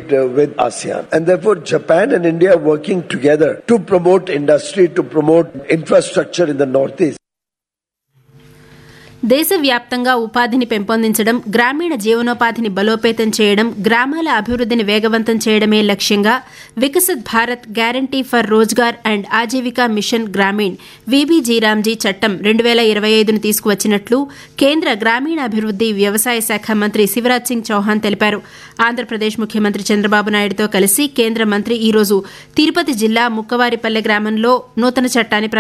with ASEAN. And therefore, Japan and India are working together to promote industry, to promote infrastructure in the Northeast. దేశవ్యాప్తంగా ఉపాధిని పెంపొందించడం, గ్రామీణ జీవనోపాధిని బలోపేతం చేయడం, గ్రామాల అభివృద్ధిని వేగవంతం చేయడమే లక్ష్యంగా Viksit Bharat guarantee for Rozgar and Aajeevika machine Grameen VB-G RAM G చట్టం 2025ను తీసుకువచ్చినట్లు కేంద్ర గ్రామీణాభివృద్ది వ్యవసాయ శాఖ మంత్రి శివరాజ్ సింగ్ చౌహాన్ తెలిపారు. ఆంధ్రప్రదేశ్ ముఖ్యమంత్రి చంద్రబాబు నాయుడుతో కలిసి కేంద్ర మంత్రి ఈరోజు తిరుపతి జిల్లా ముక్కవారిపల్లె గ్రామంలో నూతన చట్టాన్ని